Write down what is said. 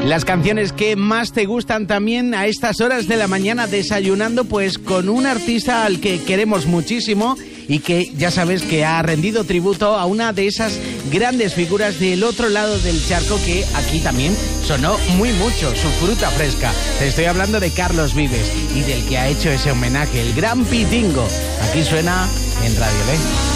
Las canciones que más te gustan también a estas horas de la mañana desayunando, pues con un artista al que queremos muchísimo y que ya sabes que ha rendido tributo a una de esas grandes figuras del otro lado del charco que aquí también sonó muy mucho, su fruta fresca. Te estoy hablando de Carlos Vives y del que ha hecho ese homenaje, el Gran Pitingo. Aquí suena en Radio Ley.